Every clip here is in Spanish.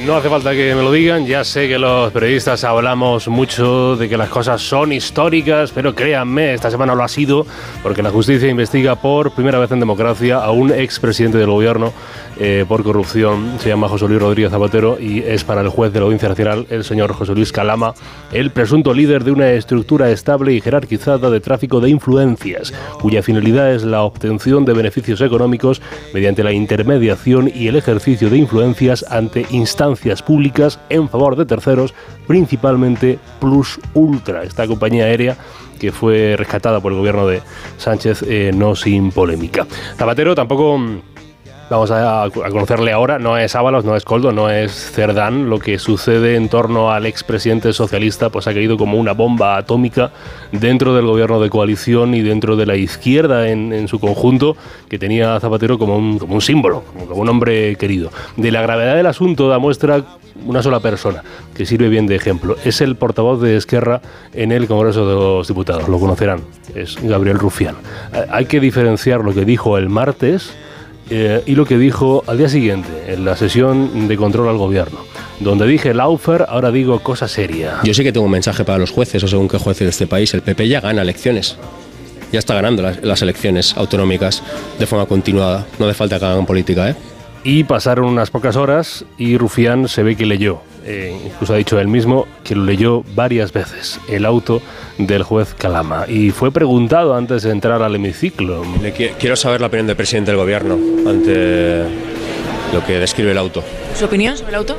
no hace falta que me lo digan, ya sé que los periodistas hablamos mucho de que las cosas son históricas, pero créanme, esta semana lo ha sido, porque la justicia investiga por primera vez en democracia a un expresidente del gobierno por corrupción. Se llama José Luis Rodríguez Zapatero y es para el juez de la Audiencia Nacional, el señor José Luis Calama, el presunto líder de una estructura estable y jerarquizada de tráfico de influencias, cuya finalidad es la obtención de beneficios económicos mediante la intermediación y el ejercicio de influencias ante instancias públicas en favor de terceros, principalmente Plus Ultra, esta compañía aérea que fue rescatada por el gobierno de Sánchez, no sin polémica. Zapatero tampoco... Vamos a conocerle ahora, no es Ábalos, no es Koldo, no es Cerdán. Lo que sucede en torno al expresidente socialista pues ha caído como una bomba atómica dentro del gobierno de coalición y dentro de la izquierda en su conjunto, que tenía a Zapatero como un símbolo, como un hombre querido. De la gravedad del asunto da muestra una sola persona, que sirve bien de ejemplo. Es el portavoz de Esquerra en el Congreso de los Diputados, lo conocerán, es Gabriel Rufián. Hay que diferenciar lo que dijo el martes y lo que dijo al día siguiente, en la sesión de control al gobierno, donde dije Laufer, ahora digo cosa seria. Yo sí que tengo un mensaje para los jueces, o según qué jueces de este país. El PP ya gana elecciones. Ya está ganando las elecciones autonómicas de forma continuada. No hace falta que hagan política, ¿eh? Y pasaron unas pocas horas y Rufián se ve que leyó, incluso ha dicho él mismo que lo leyó varias veces, el auto del juez Calama. Y fue preguntado antes de entrar al hemiciclo. Quiero saber la opinión del presidente del gobierno ante lo que describe el auto. ¿Su opinión sobre el auto?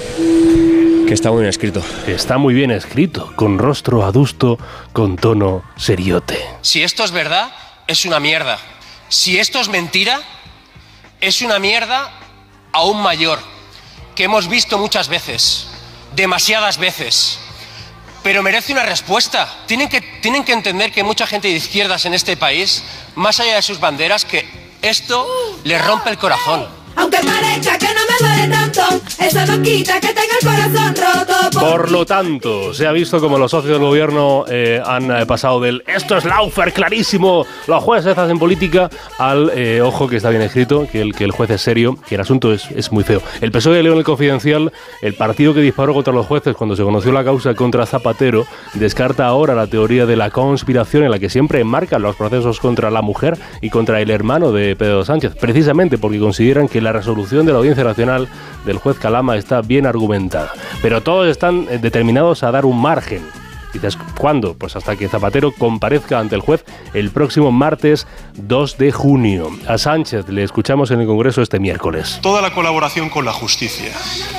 Que está muy bien escrito. Está muy bien escrito, con rostro adusto, con tono seriote. Si esto es verdad, es una mierda. Si esto es mentira, es una mierda aún mayor, que hemos visto muchas veces, demasiadas veces, pero merece una respuesta. Tienen que entender que hay mucha gente de izquierdas en este país, más allá de sus banderas, que esto les rompe el corazón. Aunque parezca que no me duele tanto, eso no quita que tenga el corazón roto. Por lo tanto, se ha visto como los socios del gobierno han pasado del esto es Laufer, clarísimo, los jueces hacen política, al ojo que está bien escrito, que el juez es serio, que el asunto es muy feo. El PSOE leo en el Confidencial, el partido que disparó contra los jueces cuando se conoció la causa contra Zapatero, descarta ahora la teoría de la conspiración en la que siempre enmarcan los procesos contra la mujer y contra el hermano de Pedro Sánchez, precisamente porque consideran que la resolución de la Audiencia Nacional del juez Calama está bien argumentada. Pero todos están determinados a dar un margen. Dices, ¿cuándo? Pues hasta que Zapatero comparezca ante el juez el próximo martes 2 de junio. A Sánchez le escuchamos en el Congreso este miércoles. Toda la colaboración con la justicia,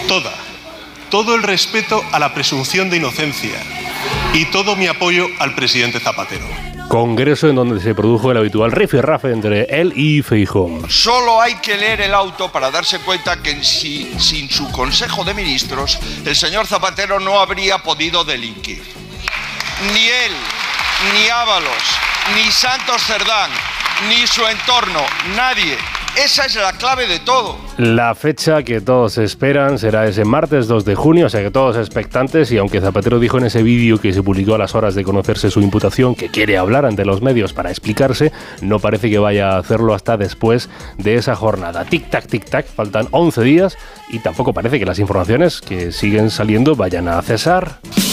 todo el respeto a la presunción de inocencia y todo mi apoyo al presidente Zapatero. Congreso en donde se produjo el habitual rifirrafe entre él y Feijóo. Solo hay que leer el auto para darse cuenta que sin su Consejo de Ministros el señor Zapatero no habría podido delinquir. Ni él, ni Ábalos, ni Santos Cerdán, ni su entorno, nadie. Esa es la clave de todo. La fecha que todos esperan será ese martes 2 de junio, o sea que todos expectantes, y aunque Zapatero dijo en ese vídeo que se publicó a las horas de conocerse su imputación que quiere hablar ante los medios para explicarse, no parece que vaya a hacerlo hasta después de esa jornada. Tic-tac, faltan 11 días y tampoco parece que las informaciones que siguen saliendo vayan a cesar.